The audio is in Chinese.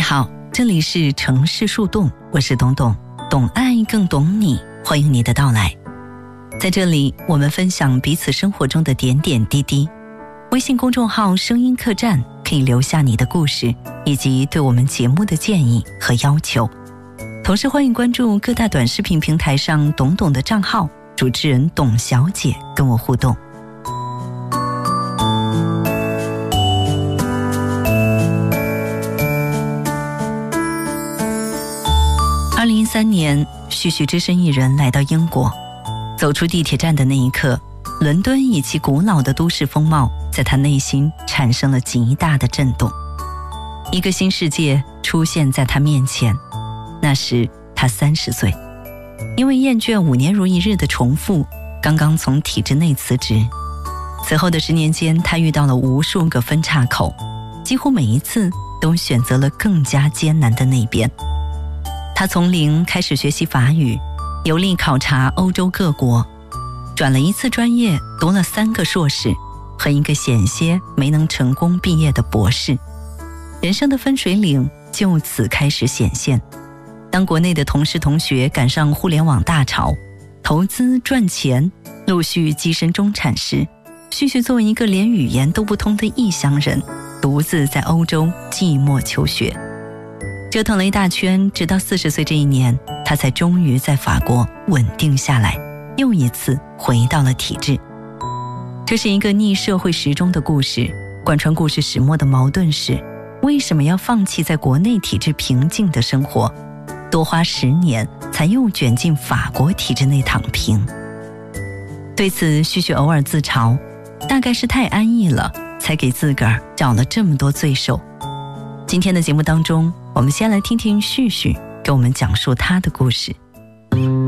好，这里是城市树洞，我是董董，懂爱更懂你，欢迎你的到来。在这里，我们分享彼此生活中的点点滴滴。微信公众号声音客栈可以留下你的故事，以及对我们节目的建议和要求。同时欢迎关注各大短视频平台上董董的账号，主持人董小姐跟我互动。2013年，旭旭只身一人来到英国。走出地铁站的那一刻，伦敦以其古老的都市风貌在他内心产生了极大的震动。一个新世界出现在他面前。那时他30岁，因为厌倦5年如一日的重复，刚刚从体制内辞职。此后的10年间，他遇到了无数个分岔口，几乎每一次都选择了更加艰难的那边。他从零开始学习法语，游历考察欧洲各国，转了1次专业，读了3个硕士和一个险些没能成功毕业的博士。人生的分水岭就此开始显现。当国内的同事同学赶上互联网大潮，投资赚钱陆续跻身中产时，旭旭作为一个连语言都不通的异乡人，独自在欧洲寂寞求学。折腾了一大圈，直到40岁这一年，他才终于在法国稳定下来，又一次回到了体制。这是一个逆社会时钟的故事，贯穿故事始末的矛盾是：为什么要放弃在国内体制平静的生活，多花10年才又卷进法国体制内躺平？对此，旭旭偶尔自嘲，大概是太安逸了，才给自个儿找了这么多罪受。今天的节目当中，我们先来听听旭旭给我们讲述他的故事。